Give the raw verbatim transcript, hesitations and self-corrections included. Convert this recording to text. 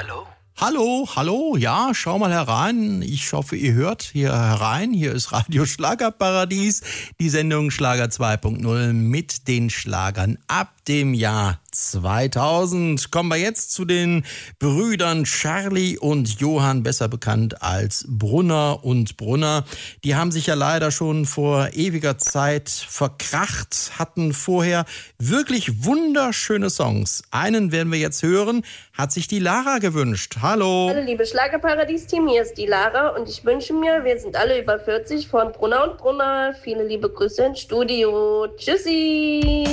hallo? Hallo, hallo, ja, schau mal herein. Ich hoffe, ihr hört hier herein. Hier ist Radio Schlagerparadies, die Sendung Schlager zwei Punkt null mit den Schlagern ab dem Jahr zweitausend. Kommen wir jetzt zu den Brüdern Charlie und Johann, besser bekannt als Brunner und Brunner. Die haben sich ja leider schon vor ewiger Zeit verkracht, hatten vorher wirklich wunderschöne Songs. Einen werden wir jetzt hören, hat sich die Lara gewünscht. Hallo. Hallo liebe Schlagerparadies-Team, hier ist die Lara und ich wünsche mir, wir sind alle über vierzig von Brunner und Brunner. Viele liebe Grüße ins Studio. Tschüssi.